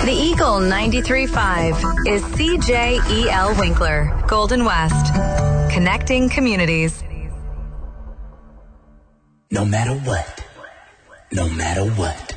The Eagle 93.5 is CJEL Winkler, Golden West. Connecting communities. No matter what. No matter what.